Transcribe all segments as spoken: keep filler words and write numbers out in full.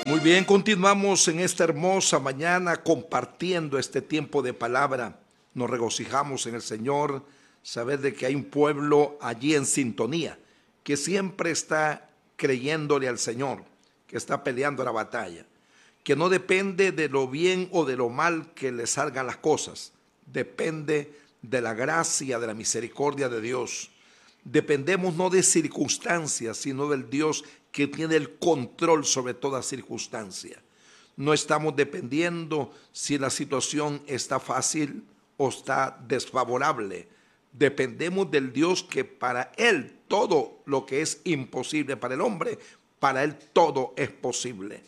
Muy bien, continuamos en esta hermosa mañana compartiendo este tiempo de palabra. Nos regocijamos en el Señor, saber de que hay un pueblo allí en sintonía, que siempre está creyéndole al Señor, que está peleando la batalla, que no depende de lo bien o de lo mal que le salgan las cosas, depende de la gracia, de la misericordia de Dios. Dependemos no de circunstancias, sino del Dios que tiene el control sobre toda circunstancia. No estamos dependiendo si la situación está fácil o está desfavorable. Dependemos del Dios que para Él todo lo que es imposible para el hombre, para Él todo es posible.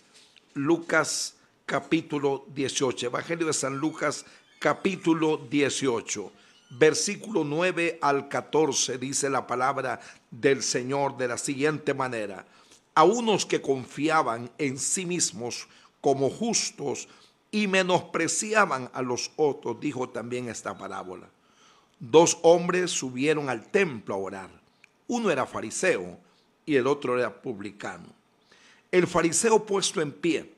Lucas capítulo dieciocho, Evangelio de San Lucas capítulo dieciocho. Versículo nueve al catorce dice la palabra del Señor de la siguiente manera: a unos que confiaban en sí mismos como justos y menospreciaban a los otros, dijo también esta parábola. Dos hombres subieron al templo a orar. Uno era fariseo y el otro era publicano. El fariseo, puesto en pie,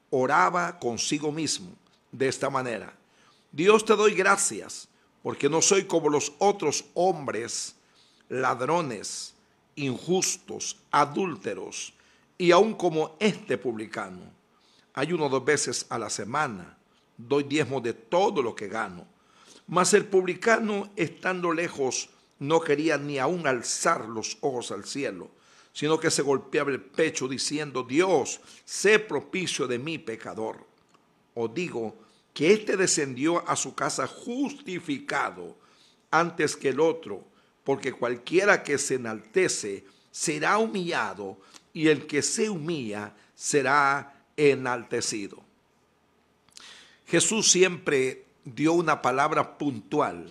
oraba consigo mismo de esta manera: Dios, te doy gracias, porque no soy como los otros hombres, ladrones, injustos, adúlteros, y aun como este publicano. Ayuno dos veces a la semana, doy diezmo de todo lo que gano. Mas el publicano, estando lejos, no quería ni aun alzar los ojos al cielo, sino que se golpeaba el pecho diciendo: Dios, sé propicio de mí, pecador. Os digo que éste descendió a su casa justificado antes que el otro, porque cualquiera que se enaltece será humillado, y el que se humilla será enaltecido. Jesús siempre dio una palabra puntual,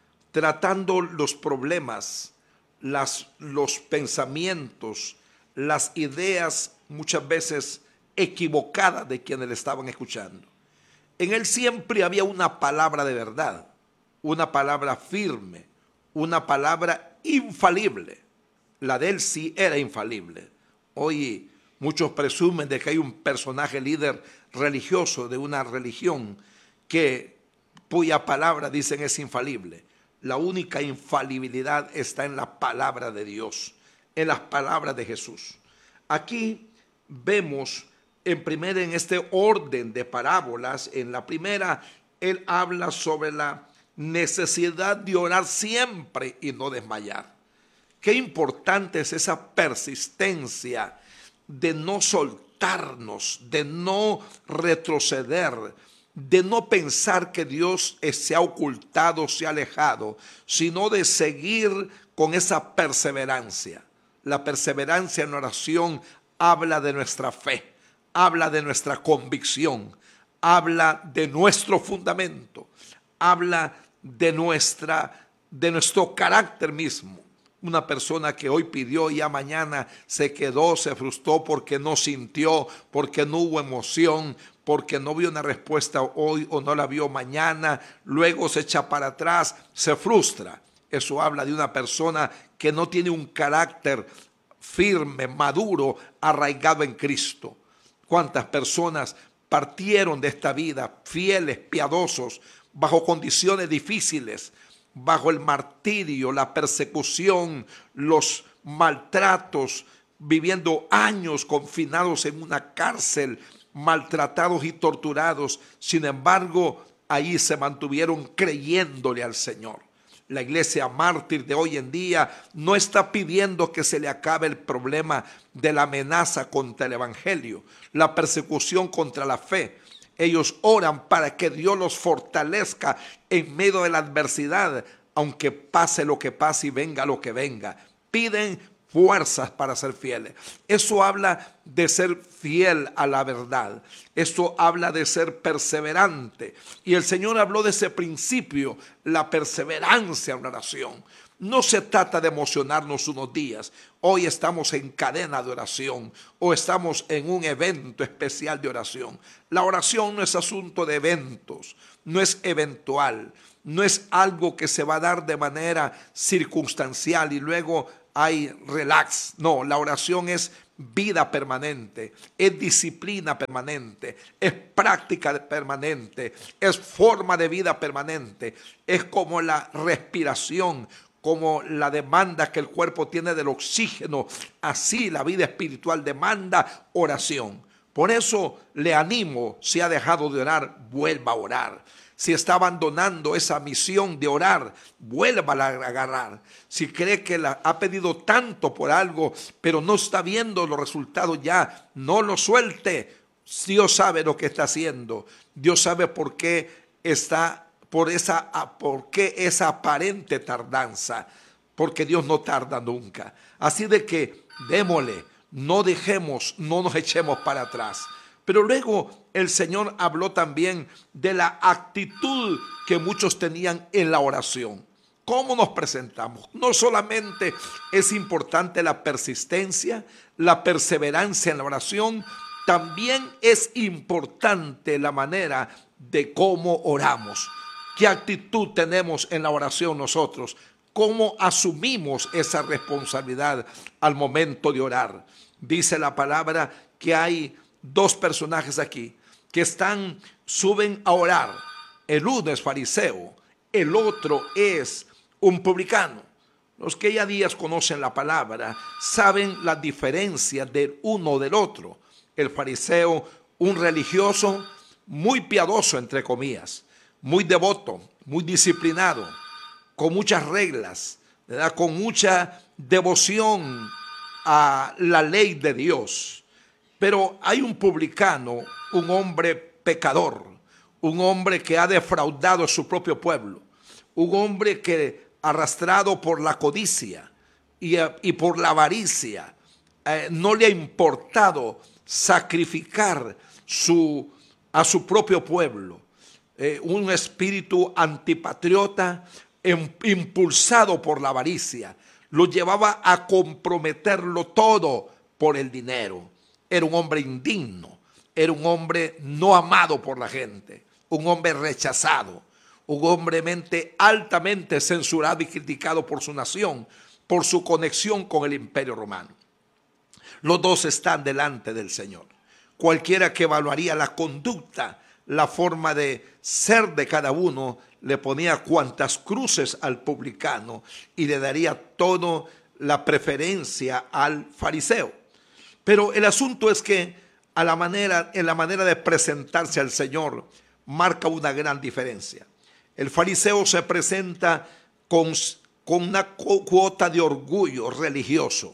tratando los problemas, las, los pensamientos, las ideas muchas veces equivocadas de quienes le estaban escuchando. En él siempre había una palabra de verdad, una palabra firme, una palabra infalible. La de él sí era infalible. Hoy muchos presumen de que hay un personaje líder religioso de una religión que, cuya palabra dicen es infalible. La única infalibilidad está en la palabra de Dios, en las palabras de Jesús. Aquí vemos en primera, en este orden de parábolas, en la primera, él habla sobre la necesidad de orar siempre y no desmayar. Qué importante es esa persistencia de no soltarnos, de no retroceder, de no pensar que Dios se ha ocultado, se ha alejado, sino de seguir con esa perseverancia. La perseverancia en oración habla de nuestra fe, habla de nuestra convicción, habla de nuestro fundamento, habla de, nuestra, de nuestro carácter mismo. Una persona que hoy pidió y ya mañana se quedó, se frustró porque no sintió, porque no hubo emoción, porque no vio una respuesta hoy o no la vio mañana, luego se echa para atrás, se frustra. Eso habla de una persona que no tiene un carácter firme, maduro, arraigado en Cristo. ¿Cuántas personas partieron de esta vida fieles, piadosos, bajo condiciones difíciles, bajo el martirio, la persecución, los maltratos, viviendo años confinados en una cárcel, maltratados y torturados? Sin embargo, ahí se mantuvieron creyéndole al Señor. La iglesia mártir de hoy en día no está pidiendo que se le acabe el problema de la amenaza contra el evangelio, la persecución contra la fe. Ellos oran para que Dios los fortalezca en medio de la adversidad, aunque pase lo que pase y venga lo que venga. Piden fuerzas para ser fieles. Eso habla de ser fiel a la verdad. Eso habla de ser perseverante. Y el Señor habló de ese principio, la perseverancia en la oración. No se trata de emocionarnos unos días. Hoy estamos en cadena de oración o estamos en un evento especial de oración. La oración no es asunto de eventos, no es eventual, no es algo que se va a dar de manera circunstancial y luego hay relax. No, la oración es vida permanente, es disciplina permanente, es práctica permanente, es forma de vida permanente, es como la respiración, como la demanda que el cuerpo tiene del oxígeno, así la vida espiritual demanda oración. Por eso le animo, si ha dejado de orar, vuelva a orar. Si está abandonando esa misión de orar, vuélvala a agarrar. Si cree que la ha pedido tanto por algo, pero no está viendo los resultados ya, no lo suelte. Dios sabe lo que está haciendo. Dios sabe por qué está, por esa, por qué esa aparente tardanza. Porque Dios no tarda nunca. Así de que démosle, no dejemos, no nos echemos para atrás. Pero luego el Señor habló también de la actitud que muchos tenían en la oración. ¿Cómo nos presentamos? No solamente es importante la persistencia, la perseverancia en la oración, también es importante la manera de cómo oramos. ¿Qué actitud tenemos en la oración nosotros? ¿Cómo asumimos esa responsabilidad al momento de orar? Dice la palabra que hay dos personajes aquí que están, suben a orar. El uno es fariseo, el otro es un publicano. Los que ya días conocen la palabra saben la diferencia del uno del otro. El fariseo, un religioso muy piadoso, entre comillas, muy devoto, muy disciplinado, con muchas reglas, ¿verdad? Con mucha devoción a la ley de Dios. Pero hay un publicano, un hombre pecador, un hombre que ha defraudado a su propio pueblo, un hombre que arrastrado por la codicia y, y por la avaricia, eh, no le ha importado sacrificar su, a su propio pueblo. Eh, un espíritu antipatriota em, impulsado por la avaricia lo llevaba a comprometerlo todo por el dinero. Era un hombre indigno, era un hombre no amado por la gente, un hombre rechazado, un hombre mente altamente censurado y criticado por su nación, por su conexión con el Imperio Romano. Los dos están delante del Señor. Cualquiera que evaluaría la conducta, la forma de ser de cada uno, le ponía cuantas cruces al publicano y le daría toda la preferencia al fariseo. Pero el asunto es que a la manera, en la manera de presentarse al Señor marca una gran diferencia. El fariseo se presenta con, con una cuota de orgullo religioso,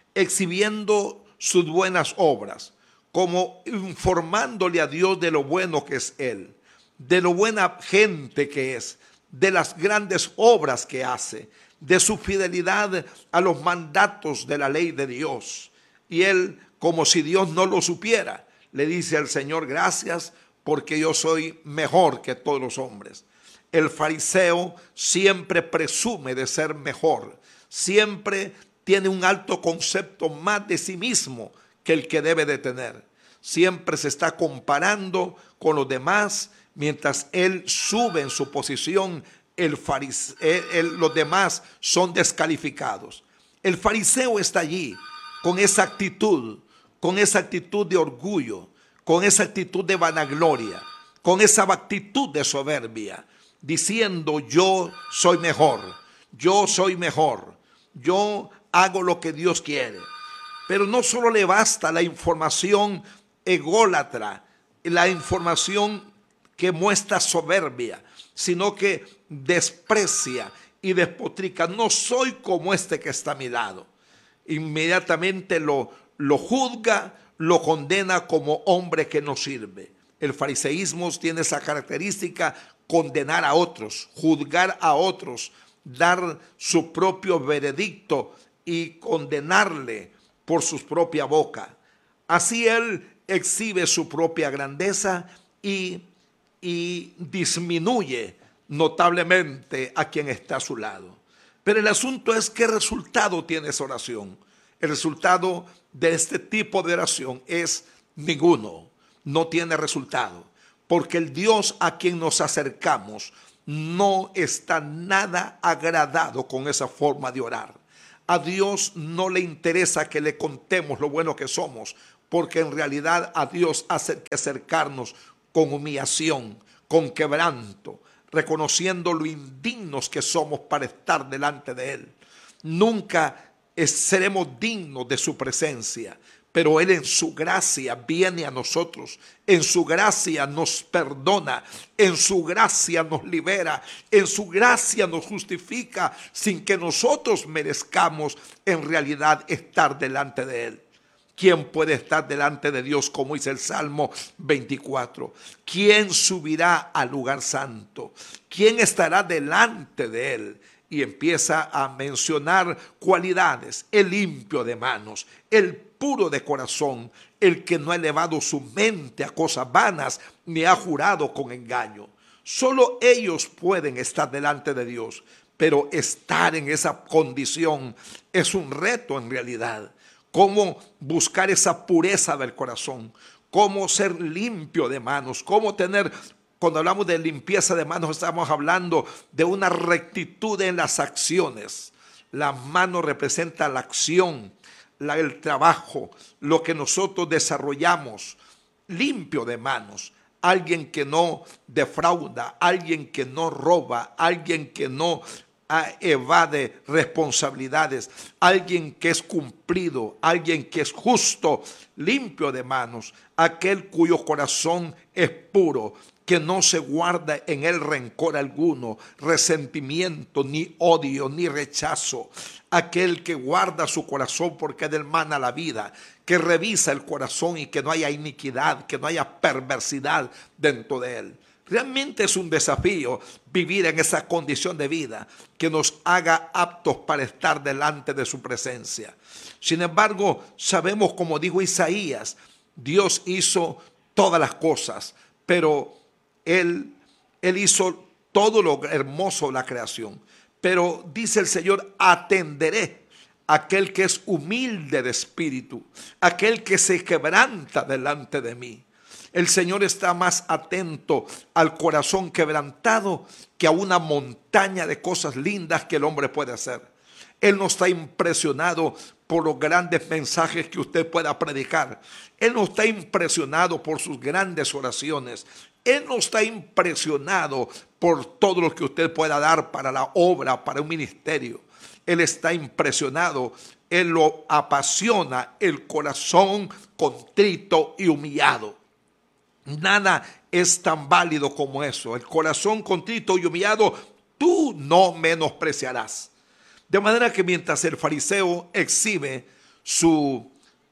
exhibiendo sus buenas obras, como informándole a Dios de lo bueno que es Él, de lo buena gente que es, de las grandes obras que hace, de su fidelidad a los mandatos de la ley de Dios. Y él, como si Dios no lo supiera, le dice al Señor: gracias porque yo soy mejor que todos los hombres. El fariseo siempre presume de ser mejor, siempre tiene un alto concepto más de sí mismo que el que debe de tener. Siempre se está comparando con los demás, mientras él sube en su posición, el fariseo, el, el, los demás son descalificados. El fariseo está allí con esa actitud, con esa actitud de orgullo, con esa actitud de vanagloria, con esa actitud de soberbia, diciendo: yo soy mejor, yo soy mejor, yo hago lo que Dios quiere. Pero no solo le basta la información ególatra, la información que muestra soberbia, sino que desprecia y despotrica. No soy como este que está a mi lado. Inmediatamente lo, lo juzga, lo condena como hombre que no sirve. El fariseísmo tiene esa característica: condenar a otros, juzgar a otros, dar su propio veredicto y condenarle por su propia boca. Así él exhibe su propia grandeza y, y disminuye notablemente a quien está a su lado. Pero el asunto es: ¿qué resultado tiene esa oración? El resultado de este tipo de oración es ninguno, no tiene resultado, porque el Dios a quien nos acercamos no está nada agradado con esa forma de orar. A Dios no le interesa que le contemos lo bueno que somos, porque en realidad a Dios hace que acercarnos con humillación, con quebranto, reconociendo lo indignos que somos para estar delante de Él. Nunca seremos dignos de su presencia, pero Él en su gracia viene a nosotros, en su gracia nos perdona, en su gracia nos libera, en su gracia nos justifica sin que nosotros merezcamos en realidad estar delante de Él. ¿Quién puede estar delante de Dios, como dice el Salmo veinticuatro? ¿Quién subirá al lugar santo? ¿Quién estará delante de Él? Y empieza a mencionar cualidades: el limpio de manos, el puro de corazón, el que no ha elevado su mente a cosas vanas, ni ha jurado con engaño. Solo ellos pueden estar delante de Dios, pero estar en esa condición es un reto en realidad. Cómo buscar esa pureza del corazón, cómo ser limpio de manos, cómo tener, cuando hablamos de limpieza de manos, estamos hablando de una rectitud en las acciones. La mano representa la acción, la, el trabajo, lo que nosotros desarrollamos. Limpio de manos, alguien que no defrauda, alguien que no roba, alguien que no evade responsabilidades, alguien que es cumplido, alguien que es justo, limpio de manos, aquel cuyo corazón es puro, que no se guarda en él rencor alguno, resentimiento, ni odio, ni rechazo. Aquel que guarda su corazón porque de él mana la vida, que revisa el corazón y que no haya iniquidad, que no haya perversidad dentro de él. Realmente es un desafío vivir en esa condición de vida que nos haga aptos para estar delante de su presencia. Sin embargo, sabemos, como dijo Isaías, Dios hizo todas las cosas, pero Él, Él hizo todo lo hermoso de la creación. Pero dice el Señor: atenderé a aquel que es humilde de espíritu, aquel que se quebranta delante de mí. El Señor está más atento al corazón quebrantado que a una montaña de cosas lindas que el hombre puede hacer. Él no está impresionado por los grandes mensajes que usted pueda predicar. Él no está impresionado por sus grandes oraciones. Él no está impresionado por todo lo que usted pueda dar para la obra, para un ministerio. Él está impresionado, Él lo apasiona el corazón contrito y humillado. Nada es tan válido como eso. El corazón contrito y humillado tú no menospreciarás. De manera que mientras el fariseo exhibe su,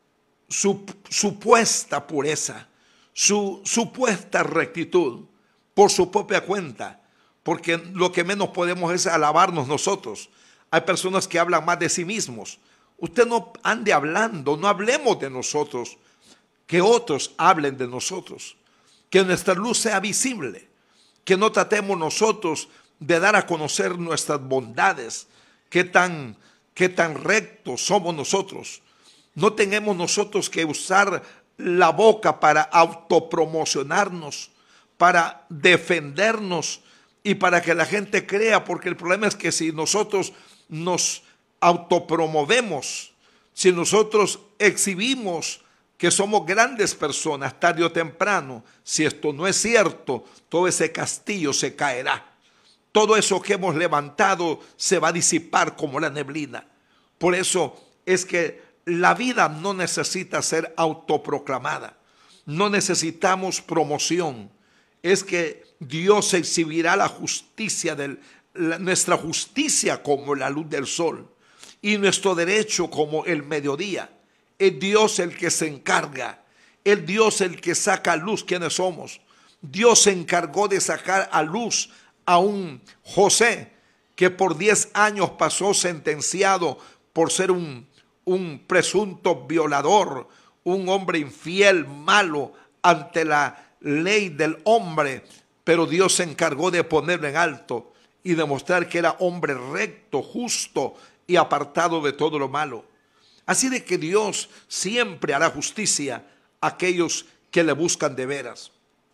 su supuesta pureza, su supuesta rectitud por su propia cuenta, porque lo que menos podemos es alabarnos nosotros. Hay personas que hablan más de sí mismos. Usted no ande hablando, no hablemos de nosotros, que otros hablen de nosotros. Que nuestra luz sea visible, que no tratemos nosotros de dar a conocer nuestras bondades, qué tan, qué tan rectos somos nosotros. No tenemos nosotros que usar la boca para autopromocionarnos, para defendernos y para que la gente crea, porque el problema es que si nosotros nos autopromovemos, si nosotros exhibimos que somos grandes personas, tarde o temprano, si esto no es cierto, todo ese castillo se caerá. Todo eso que hemos levantado se va a disipar como la neblina. Por eso es que la vida no necesita ser autoproclamada. No necesitamos promoción. Es que Dios exhibirá la justicia, del, la, nuestra justicia como la luz del sol y nuestro derecho como el mediodía. Es Dios el que se encarga, es Dios el que saca a luz quiénes somos. Dios se encargó de sacar a luz a un José que por diez años pasó sentenciado por ser un, un presunto violador, un hombre infiel, malo ante la ley del hombre, pero Dios se encargó de ponerlo en alto y demostrar que era hombre recto, justo y apartado de todo lo malo. Así de que Dios siempre hará justicia a aquellos que le buscan de veras.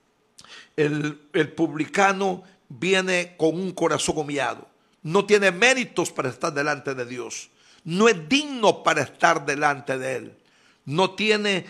El, el publicano viene con un corazón humillado. No tiene méritos para estar delante de Dios. no es digno para estar delante de Él. No tiene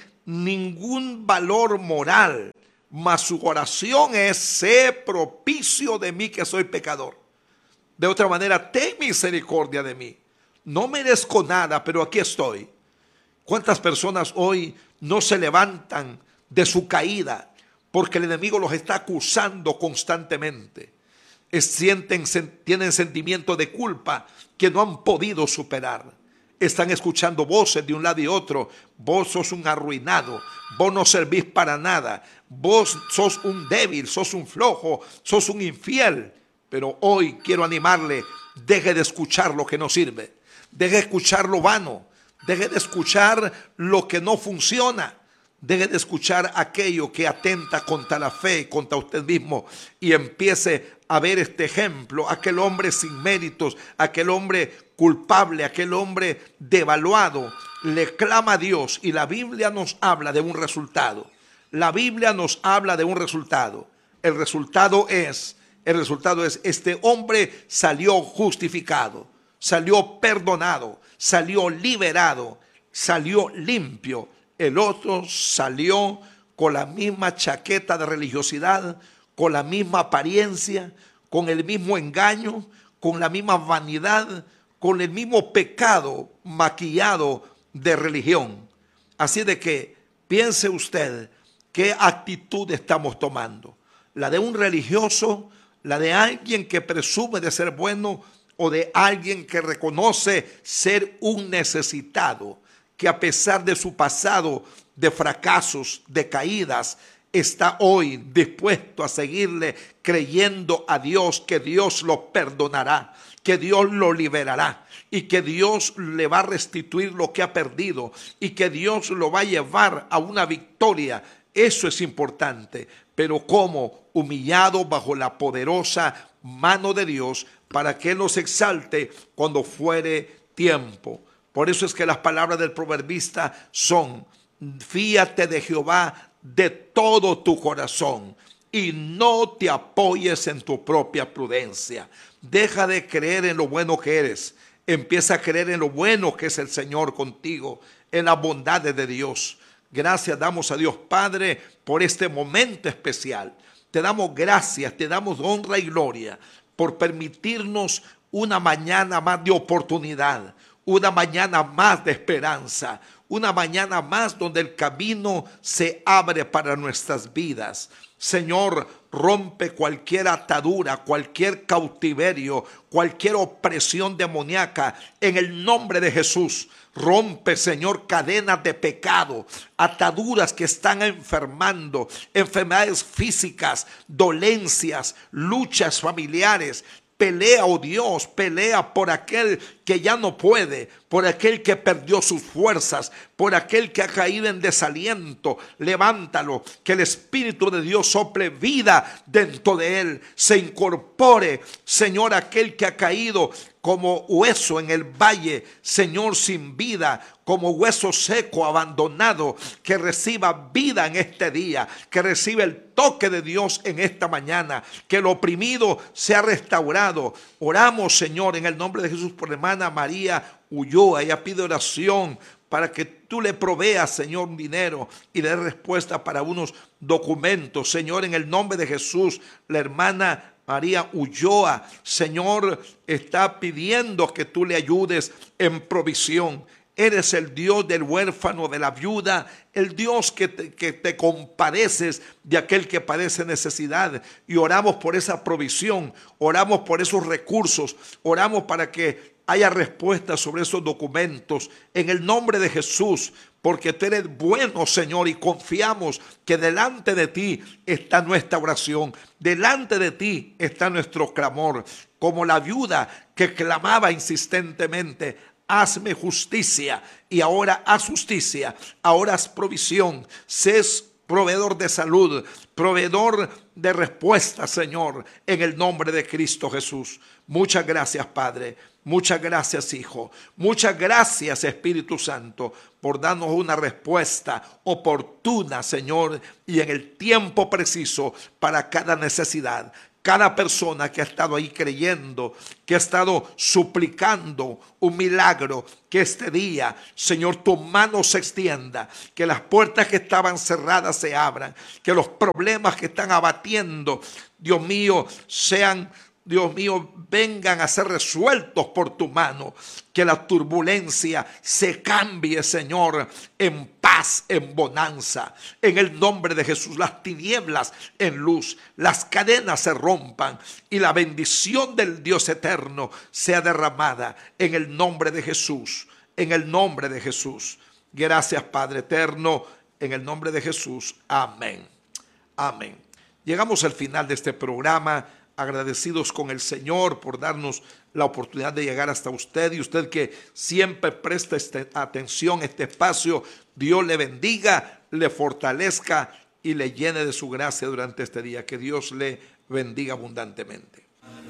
ningún valor moral, mas su oración es: sé propicio de mí que soy pecador. De otra manera, ten misericordia de mí. No merezco nada, pero aquí estoy. ¿Cuántas personas hoy no se levantan de su caída porque el enemigo los está acusando constantemente? Es, sienten, sen, tienen sentimiento de culpa que no han podido superar. Están escuchando voces de un lado y otro: vos sos un arruinado, vos no servís para nada, vos sos un débil, sos un flojo, sos un infiel. Pero hoy quiero animarle: deje de escuchar lo que no sirve, deje de escuchar lo vano, deje de escuchar lo que no funciona, deje de escuchar aquello que atenta contra la fe, contra usted mismo, y empiece a ver este ejemplo: aquel hombre sin méritos, aquel hombre culpable, aquel hombre devaluado, le clama a Dios, y la Biblia nos habla de un resultado. La Biblia nos habla de un resultado. El resultado es, el resultado es, este hombre salió justificado, salió perdonado, salió liberado, salió limpio. El otro salió con la misma chaqueta de religiosidad, con la misma apariencia, con el mismo engaño, con la misma vanidad, con el mismo pecado maquillado de religión. Así de que piense usted qué actitud estamos tomando: la de un religioso, la de alguien que presume de ser bueno, o de alguien que reconoce ser un necesitado, que a pesar de su pasado de fracasos, de caídas, está hoy dispuesto a seguirle, creyendo a Dios que Dios lo perdonará, que Dios lo liberará y que Dios le va a restituir lo que ha perdido y que Dios lo va a llevar a una victoria. Eso es importante. Pero ¿cómo? Humillado bajo la poderosa mano de Dios, para que Él nos exalte cuando fuere tiempo. Por eso es que las palabras del proverbista son: fíate de Jehová de todo tu corazón y no te apoyes en tu propia prudencia. Deja de creer en lo bueno que eres. Empieza a creer en lo bueno que es el Señor contigo, en las bondades de Dios. Gracias damos a Dios Padre por este momento especial. Te damos gracias, te damos honra y gloria por permitirnos una mañana más de oportunidad, una mañana más de esperanza, una mañana más donde el camino se abre para nuestras vidas. Señor, rompe cualquier atadura, cualquier cautiverio, cualquier opresión demoníaca en el nombre de Jesús. Rompe, Señor, cadenas de pecado, ataduras que están enfermando, enfermedades físicas, dolencias, luchas familiares. Pelea, oh Dios, pelea por aquel que ya no puede, por aquel que perdió sus fuerzas, por aquel que ha caído en desaliento. Levántalo, que el Espíritu de Dios sople vida dentro de él, se incorpore, Señor, aquel que ha caído como hueso en el valle, Señor, sin vida, como hueso seco, abandonado, que reciba vida en este día, que reciba el toque de Dios en esta mañana, que el oprimido sea restaurado. Oramos, Señor, en el nombre de Jesús por la hermana María Ulloa. Ella pide oración para que tú le proveas, Señor, dinero y le des respuesta para unos documentos. Señor, en el nombre de Jesús, la hermana María Ulloa, Señor, está pidiendo que tú le ayudes en provisión. Eres el Dios del huérfano, de la viuda, el Dios que te, que te compadeces de aquel que padece necesidad. Y oramos por esa provisión, oramos por esos recursos, oramos para que haya respuesta sobre esos documentos en el nombre de Jesús, porque tú eres bueno, Señor, y confiamos que delante de ti está nuestra oración, delante de ti está nuestro clamor, como la viuda que clamaba insistentemente: hazme justicia. Y ahora haz justicia, ahora haz provisión, sé proveedor de salud, proveedor de respuesta, Señor, en el nombre de Cristo Jesús. Muchas gracias, Padre. Muchas gracias, Hijo. Muchas gracias, Espíritu Santo, por darnos una respuesta oportuna, Señor, y en el tiempo preciso para cada necesidad. cada persona que ha estado ahí creyendo, que ha estado suplicando un milagro, que este día, Señor, tu mano se extienda, que las puertas que estaban cerradas se abran, que los problemas que están abatiendo, Dios mío, sean, Dios mío, vengan a ser resueltos por tu mano, que la turbulencia se cambie, Señor, en paz, en bonanza, en el nombre de Jesús, las tinieblas en luz, las cadenas se rompan y la bendición del Dios eterno sea derramada en el nombre de Jesús, en el nombre de Jesús. Gracias, Padre eterno, en el nombre de Jesús. Amén. Amén. Llegamos al final de este programa, agradecidos con el Señor por darnos la oportunidad de llegar hasta usted, y usted que siempre presta este, atención a este espacio. Dios le bendiga, le fortalezca y le llene de su gracia durante este día. Que Dios le bendiga abundantemente.